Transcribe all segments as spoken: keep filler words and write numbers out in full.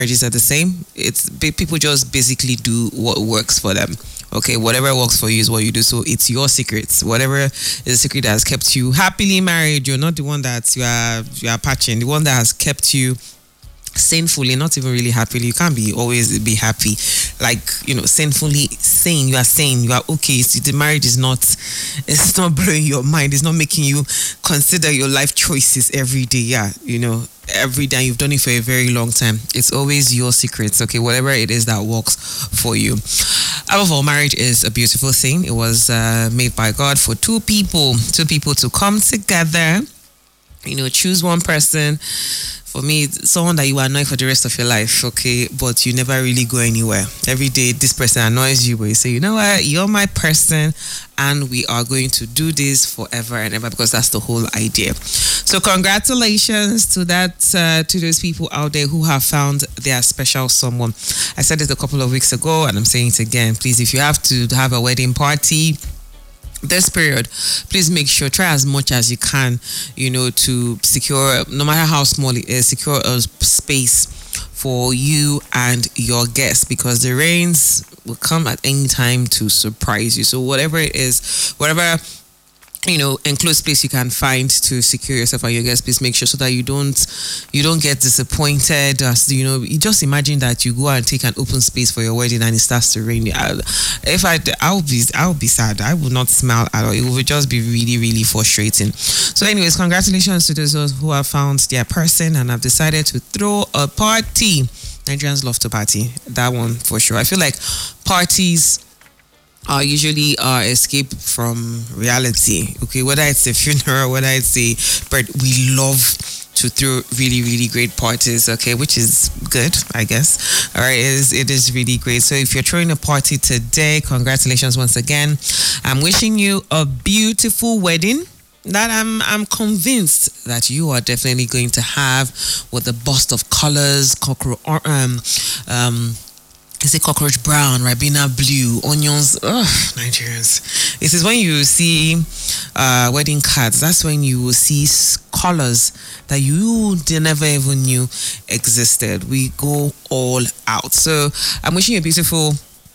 marriages are the same. It's people just basically do what works for them. Okay, whatever works for you is what you do. So it's your secrets. Whatever is a secret that has kept you happily married, you're not the one that you are you are patching. The one that has kept you sinfully, not even really happily. You can't be always be happy, like, you know, sinfully saying you are saying you are okay. So the marriage is not, it's not blowing your mind. It's not making you consider your life choices every day. Yeah, you know, every day. You've done it for a very long time. It's always your secrets. Okay, whatever it is that works for you. Above all, marriage is a beautiful thing. It was uh, made by God for two people, two people to come together. You know, choose one person. For me, someone that you annoy for the rest of your life, okay, but you never really go anywhere. Every day, this person annoys you, but you say, you know what, you're my person, and we are going to do this forever and ever, because that's the whole idea. So congratulations to that, uh, to those people out there who have found their special someone. I said it a couple of weeks ago, and I'm saying it again. Please, if you have to have a wedding party this period, please make sure, try as much as you can, you know, to secure, no matter how small it is, secure a space for you and your guests, because the rains will come at any time to surprise you. So whatever it is, whatever, you know, enclosed space you can find to secure yourself and your guests, please make sure, so that you don't you don't get disappointed. As you know, you just imagine that you go and take an open space for your wedding and it starts to rain. I, if I I would be I would be sad. I would not smile at all. It would just be really really frustrating. So, anyways, congratulations to those who have found their person and have decided to throw a party. Nigerians love to party. That one for sure. I feel like parties are usually our escape from reality. Okay, whether it's a funeral, whether it's a, but we love to throw really, really great parties. Okay, which is good, I guess. All right, it is, it is really great. So if you're throwing a party today, congratulations once again. I'm wishing you a beautiful wedding that I'm I'm convinced that you are definitely going to have, with a burst of colors, cockroach, um, um. Is it cockroach brown, Ribena blue, onions? Ugh, Nigerians. It is when you see uh, wedding cards, that's when you will see colors that you never even knew existed. We go all out. So I'm wishing you a beautiful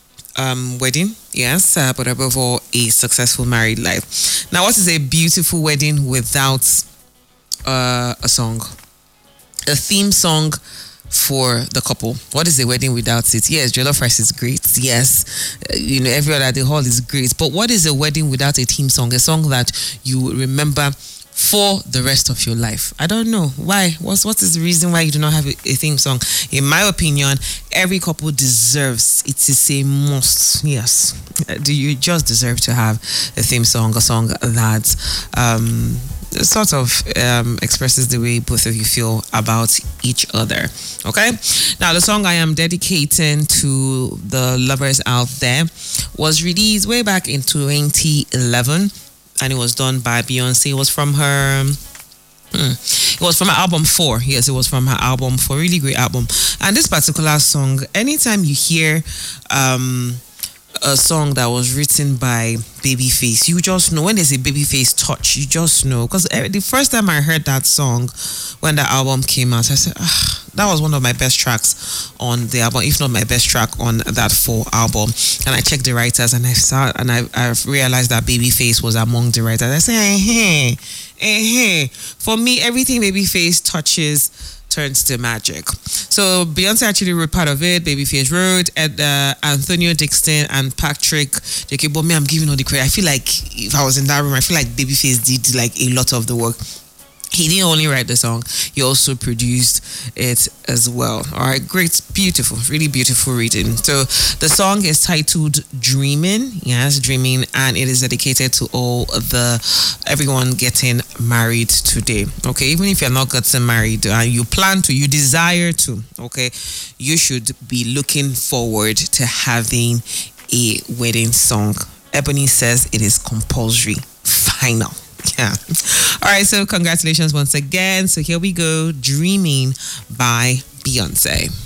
um, wedding, yes, uh, but above all, a successful married life. Now, what is a beautiful wedding without uh, a song? A theme song for the couple. What is a wedding without it? Yes, jollof rice is great. Yes, uh, you know, every other day hall is great. But what is a wedding without a theme song? A song that you will remember for the rest of your life. I don't know why. What's what is the reason why you do not have a, a theme song? In my opinion, every couple deserves. It is a must. Yes, do you just deserve to have a theme song? A song that um. sort of um, expresses the way both of you feel about each other. Okay, now the song I am dedicating to the lovers out there was released way back in twenty eleven, and it was done by Beyonce. It was from her hmm, it was from her album Four. Yes, it was from her album Four. Really great album. And this particular song, anytime you hear um a song that was written by Babyface, you just know when there's a Babyface touch. You just know, because the first time I heard that song when the album came out, I said, ah, that was one of my best tracks on the album, if not my best track on that Four album. And I checked the writers, and I saw, and I, I realized that Babyface was among the writers. I said, eh, hey, eh, hey. For me, everything Babyface touches turns to magic. So Beyonce actually wrote part of it. Babyface wrote, and uh, Antonio Dixon and Patrick J K. But me, I'm giving all the credit. I feel like if I was in that room, I feel like Babyface did like a lot of the work. He didn't only write the song, he also produced it as well. All right, great, beautiful, really beautiful reading. So the song is titled Dreaming, yes, Dreaming, and it is dedicated to all the, everyone getting married today. Okay, even if you're not getting married and uh, you plan to, you desire to, okay, you should be looking forward to having a wedding song. Ebony says it is compulsory. Final. Yeah. All right, so congratulations once again. So here we go. Dreaming by Beyonce.